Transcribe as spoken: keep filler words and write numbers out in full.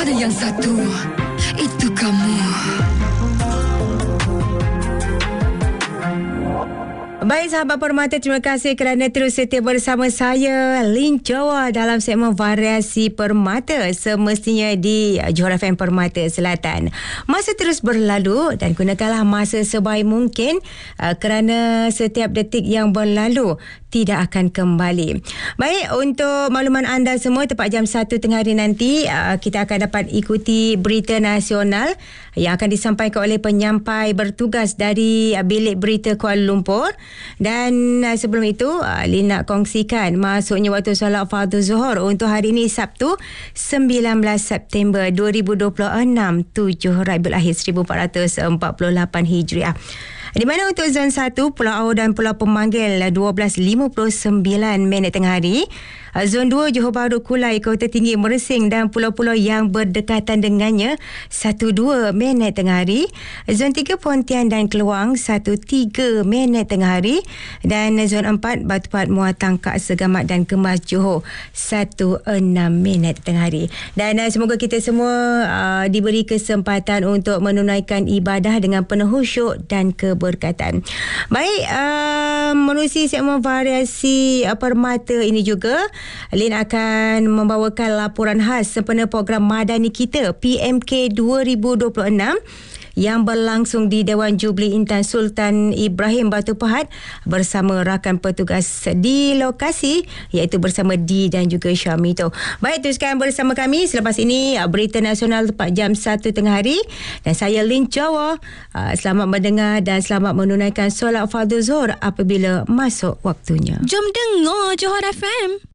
Ada yang satu, itu kamu. Baik sahabat Permata, terima kasih kerana terus setia bersama saya Lin Jawa dalam segmen Variasi Permata semestinya di Johor F M Permata Selatan. Masa terus berlalu dan gunakanlah masa sebaik mungkin uh, kerana setiap detik yang berlalu tidak akan kembali. Baik, untuk makluman anda semua, tepat jam satu tengah hari nanti uh, kita akan dapat ikuti berita nasional yang akan disampaikan oleh penyampai bertugas dari uh, Bilik Berita Kuala Lumpur. Dan uh, sebelum itu uh, Lin nak kongsikan masuknya waktu solat fardu Zuhur untuk hari ini Sabtu sembilan belas September dua ribu dua puluh enam, tujuh Rabiul Akhir seribu empat ratus empat puluh lapan Hijriah. Di mana untuk zon satu Pulau Au dan Pulau Pemanggil dua belas lima puluh sembilan minit tengah hari. Zon dua Johor Bahru Kulai Kota Tinggi Mersing dan pulau-pulau yang berdekatan dengannya satu dua minit tengah hari. Zon tiga Pontian dan Keluang satu tiga minit tengah hari. Dan zon empat Batu Pahat Muatang Kak Segamat dan Kemas Johor satu enam minit tengah hari. Dan uh, semoga kita semua uh, diberi kesempatan untuk menunaikan ibadah dengan penuh khusyuk dan keberkatan. Baik, uh, menerusi segmen Variasi uh, Permata ini juga Lin akan membawakan laporan khas sempena program Madani Kita P M K dua ribu dua puluh enam yang berlangsung di Dewan Jubli Intan Sultan Ibrahim Batu Pahat bersama rakan petugas di lokasi iaitu bersama Di dan juga Syamito. Baik, teruskan bersama kami selepas ini berita nasional tepat jam satu tengah hari dan saya Lin Jawa. Selamat mendengar dan selamat menunaikan solat fardu Zuhur apabila masuk waktunya. Jom dengar Johor F M.